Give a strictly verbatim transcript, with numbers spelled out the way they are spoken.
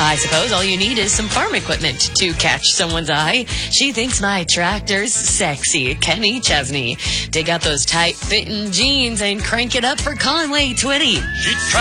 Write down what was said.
I suppose all you need is some farm equipment to catch someone's eye. She thinks my tractor's sexy. Kenny Chesney. Dig out those tight-fitting jeans and crank it up for Conway Twitty. She